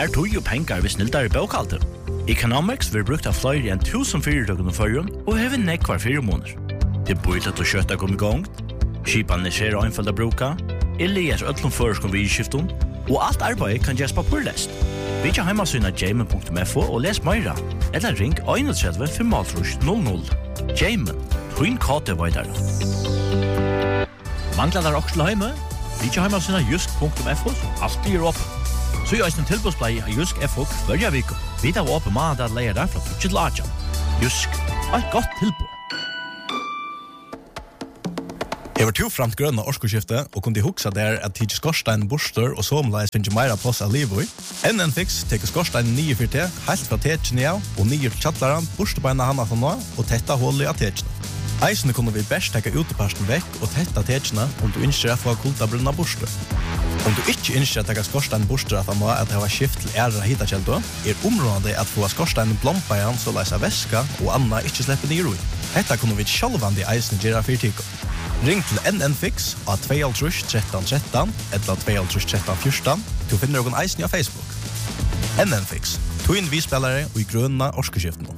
Her tog jo pengar vi sniltar I bokhalter. Economics vil brukt av flere enn 1000 fyrirtøkken I førjun og hever nekvar 4 måneder. Det bøylet å kjøtta kom I gang, skipan skjer og einfalda bruka, Elias öllum føreskom vidskiftum, og alt arbeid kan gjøres papurlest. Vi kan heimasyna jamen.fo og les meira, eller ring 31 500. Jamen, twin kate veidar. Manglar der også til heime? Vi kan heimasyna jusk.fo, alt blir åpen. Så jeg en tilbudsblei av Jusk FO hver viko. Vi tar åpen mandag leier der fra 2 til 8. Jusk, et godt tilbud. Jeg var framt grønne årskoskifte, og kunne huksa der at tidlig skorstein, borster og somleis finner meira plass av livet. NN Fix teker skorstein 9-4, helt fra tetjen av, og 9 til kjattlaren, borstebeina hana fra nå, og tetta hullet av tetjene. Eisene kunne vi best teka uteparsten vekk og tetta tetjene om du ønsker å få kultabrunna borster. Om du ikke ønsker å teka skorstein borster at han må at det var skift til ære hitakjeldo, området at få skorstein blompa igjen så leis av væska og anna ikke slipper ned i. Dette kunne vi sjálvandi eisene gjøre fyrtiko. Ring til NN Fix av 21313 eller 21314 til å finne noen eisen I Facebook. NN Fix, twin vi-spillere og I grønne årskeskiften.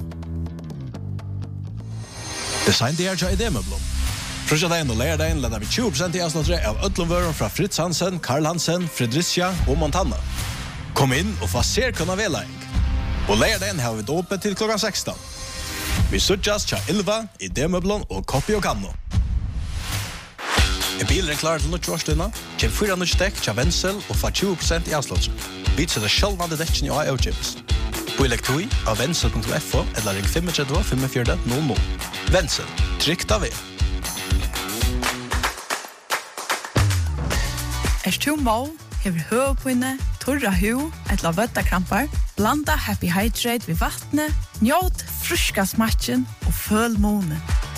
Design det til idémøblom. Frusjadein og leierdein leder vi 20% I avslåttere av ødlomvøren fra Fritz Hansen, Karl Hansen, Fredricia og Montana. Kom inn og få serkunna vedleing. Og leierdein har vi åpent til klokka 16. Vi sutjas tja Ylva, idémøblom og Koppi og Kanno. Bilen klar til nødtjårstøyna, kjem 4 nødtjekk tja Wenzel og få 20% I avslåttere. Vi setter sjølvande dekken I AO-chips. På elektoi av Wenzel.fo eller ring 35-45-00. Wenzel, trygt av ved. Tu må, hever høvpinne, torra hu, eller vøttakrampar, blanda Happy Hydrate ved vattnet, njåt fruska smatchen og føl månen.